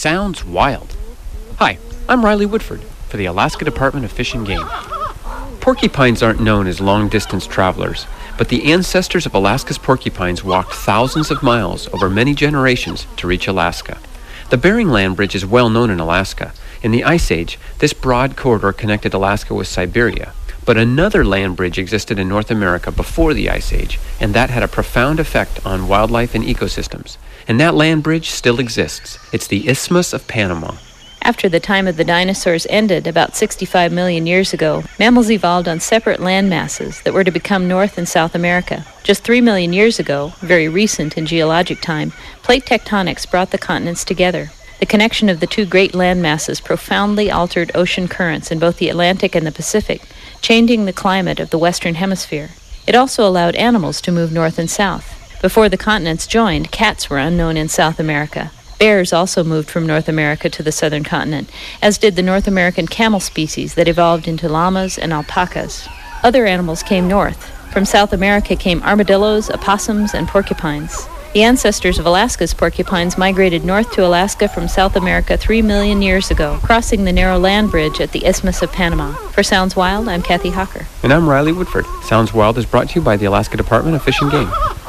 Sounds wild. Hi, I'm Riley Woodford for the Alaska Department of Fish and Game. Porcupines aren't known as long-distance travelers, but the ancestors of Alaska's porcupines walked thousands of miles over many generations to reach Alaska. The Bering Land Bridge is well known in Alaska. In the Ice Age, this broad corridor connected Alaska with Siberia. But another land bridge existed in North America before the Ice Age, and that had a profound effect on wildlife and ecosystems. And that land bridge still exists. It's the Isthmus of Panama. After the time of the dinosaurs ended about 65 million years ago, mammals evolved on separate land masses that were to become North and South America. Just 3 million years ago, very recent in geologic time, plate tectonics brought the continents together. The connection of the two great land masses profoundly altered ocean currents in both the Atlantic and the Pacific, changing the climate of the Western Hemisphere. It also allowed animals to move north and south. Before the continents joined, cats were unknown in South America. Bears also moved from North America to the southern continent, as did the North American camel species that evolved into llamas and alpacas. Other animals came north. From South America came armadillos, opossums, and porcupines. The ancestors of Alaska's porcupines migrated north to Alaska from South America 3 million years ago, crossing the narrow land bridge at the Isthmus of Panama. For Sounds Wild, I'm Kathy Hawker. And I'm Riley Woodford. Sounds Wild is brought to you by the Alaska Department of Fish and Game.